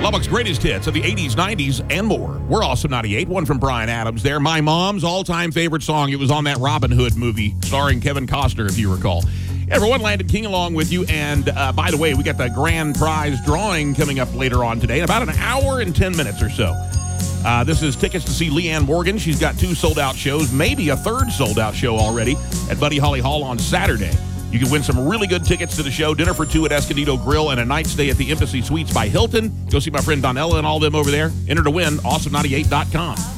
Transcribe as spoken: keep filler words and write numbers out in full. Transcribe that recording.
Lubbock's greatest hits of the eighties, nineties, and more. We're Awesome ninety-eight. One from Bryan Adams there. My mom's all-time favorite song. It was on that Robin Hood movie starring Kevin Costner, if you recall. Everyone, Landon King along with you. And uh, by the way, we got the grand prize drawing coming up later on today in about an hour and ten minutes or so. Uh, this is tickets to see Leanne Morgan. She's got two sold-out shows, maybe a third sold-out show already at Buddy Holly Hall on Saturday. You can win some really good tickets to the show, dinner for two at Escondido Grill, and a night stay at the Embassy Suites by Hilton. Go see my friend Donella and all them over there. Enter to win, awesome ninety-eight dot com.